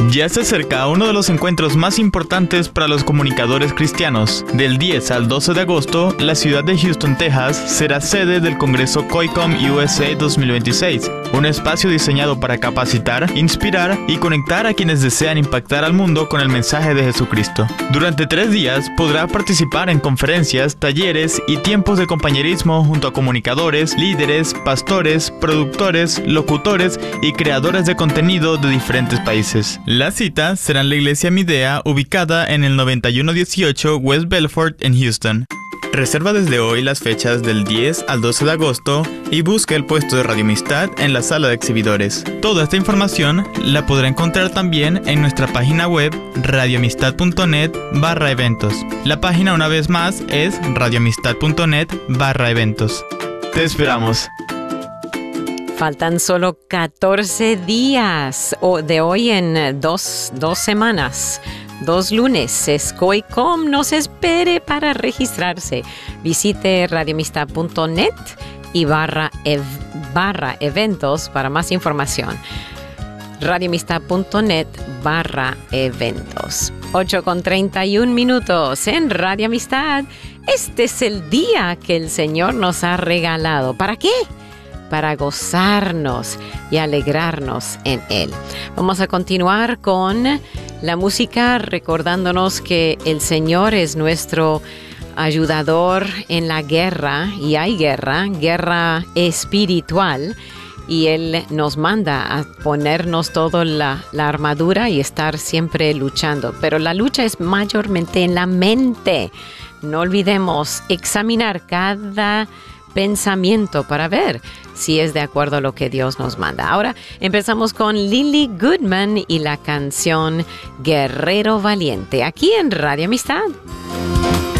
Ya se acerca uno de los encuentros más importantes para los comunicadores cristianos. Del 10 al 12 de agosto, la ciudad de Houston, Texas, será sede del Congreso COICOM USA 2026, un espacio diseñado para capacitar, inspirar y conectar a quienes desean impactar al mundo con el mensaje de Jesucristo. Durante 3 días podrá participar en conferencias, talleres y tiempos de compañerismo junto a comunicadores, líderes, pastores, productores, locutores y creadores de contenido de diferentes países. La cita será en la iglesia Midea, ubicada en el 9118 West Belfort en Houston. Reserva desde hoy las fechas del 10 al 12 de agosto y busca el puesto de Radio Amistad en la sala de exhibidores. Toda esta información la podrá encontrar también en nuestra página web radioamistad.net/eventos. La página, una vez más, es radioamistad.net/eventos. Te esperamos. Faltan solo 14 días de hoy en dos semanas. 2 lunes, es COICOM, no se espere para registrarse. Visite radioamistad.net y barra eventos para más información. radioamistad.net/eventos. 8:31 en Radio Amistad. Este es el día que el Señor nos ha regalado. ¿Para qué? Para gozarnos y alegrarnos en Él. Vamos a continuar con la música, recordándonos que el Señor es nuestro ayudador en la guerra, y hay guerra espiritual, y Él nos manda a ponernos toda la armadura y estar siempre luchando. Pero la lucha es mayormente en la mente. No olvidemos examinar cada pensamiento para ver si es de acuerdo a lo que Dios nos manda. Ahora empezamos con Lily Goodman y la canción Guerrero Valiente, aquí en Radio Amistad.